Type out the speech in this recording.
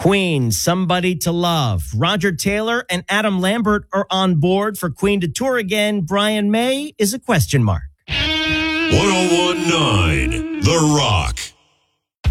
Queen, Somebody to Love. Roger Taylor and Adam Lambert are on board for Queen to tour again. Brian May is a question mark. 101.9 The Rock.